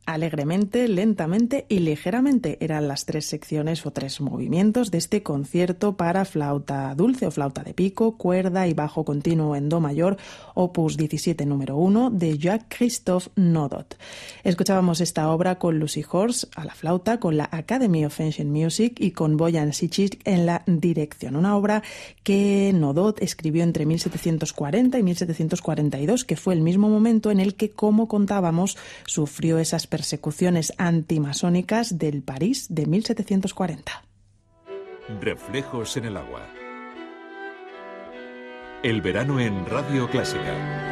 Alegremente, lentamente y ligeramente eran las 3 secciones o 3 movimientos de este concierto para flauta dulce o flauta de pico, cuerda y bajo continuo en do mayor, opus 17 número 1 de Jacques-Christophe Nodot. Escuchábamos esta obra con Lucy Horse a la flauta, con la Academy of Ancient Music y con Boyan Sichik en la dirección. Una obra que Nodot escribió entre 1740 y 1742, que fue el mismo momento en el que, como contábamos, sufrió esas persecuciones antimasónicas del París de 1740. Reflejos en el agua. El verano en Radio Clásica.